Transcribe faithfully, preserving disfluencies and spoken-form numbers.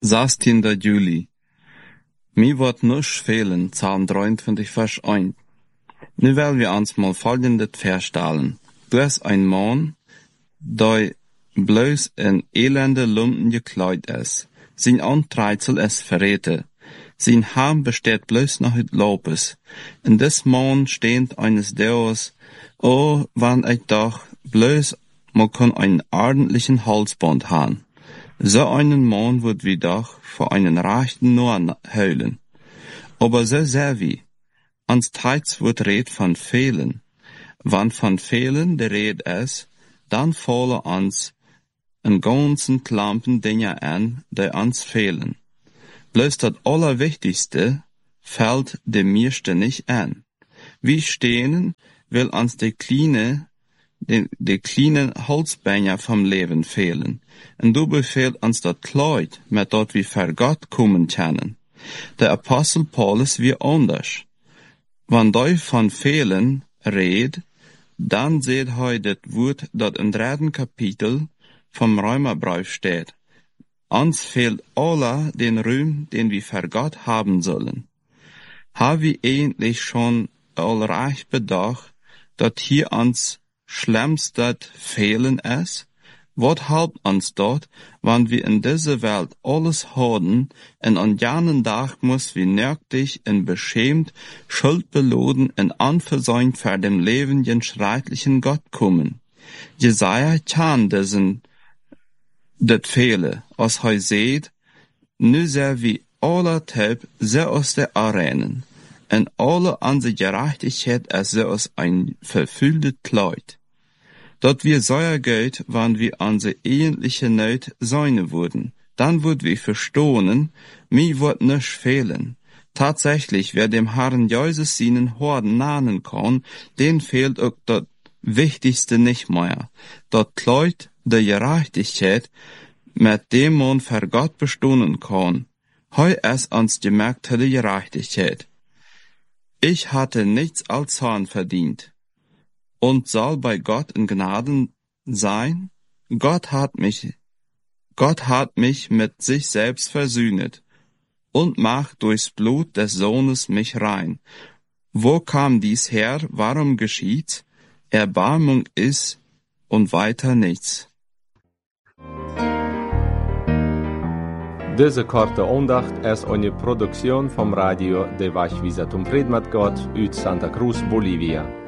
zestiende Juli. Mir wird nisch fehlen, Psalm drieëntwintig, Vers eins. Nu will wir uns mal folgendes verstellen. Du hast ein Mann, der bloß in elende Lumpen gekleidet ist. Sein Antreizel ist verräte. Sein Harm besteht bloß noch uit Lopes. In des Mann steht eines Deus, oh, wann ich doch bloß mal kann einen ordentlichen Halsband haben. So einen Mann wird wie doch vor einen rechten Noah heulen. Aber so sehr wie. Ans Teits wird red von Fehlen. Wann von Fehlen der Red ist, dann fallen uns en ganzen Klampen Dinge an, die uns fehlen. Bloß das Allerwichtigste fällt dem meiste nicht an. Wie stehen will uns die kleine, die, die kleinen Holzbeine vom Leben fehlen. Und du befehlt uns das Kleid, mit dort wir vor Gott kommen können. Der Apostel Paulus wie anders. Wenn du von fehlen red, dann seht heu das Wort, das im dritten Kapitel vom Römerbrief steht. Uns fehlt aller den Ruhm, den wir vor Gott haben sollen. Haben wir eigentlich schon allreich bedacht, dass hier uns schlimmstes Fehlen ist? Was helpt uns dort, wenn wir in dieser Welt alles haben, und an jenen Tag muss wir nötig und beschämt, schuldbeloden und anversäumt vor dem lebenden, schrecklichen Gott kommen? Jesaja kann diesen det Fehler, als hij seht, nu zijn we alle Typ so aus der Arenen, en alle unsere Gerechtigkeit ist so aus ein verfülltes Kleid. Dort wir säuer geht, wann wir unsere eigentliche Not sein würden, dann würd wir verstohnen, mir wird nisch fehlen. Tatsächlich, wer dem Herrn Jesus seinen Horden nahen kann, den fehlt auch das Wichtigste nicht mehr. Das Kleid der Gerechtigkeit, mit dem man vor Gott bestohnen kann. Heu ist uns gemerkt die Gerechtigkeit. Ich hatte nichts als Zorn verdient und soll bei Gott in Gnaden sein. Gott hat mich, Gott hat mich mit sich selbst versöhnet und macht durchs Blut des Sohnes mich rein. Wo kam dies her? Warum geschieht's? Erbarmung ist und weiter nichts. Deze korte aandacht is eine Produktion vom Radio de Wachwisatum Predmat Gott uit Santa Cruz, Bolivia.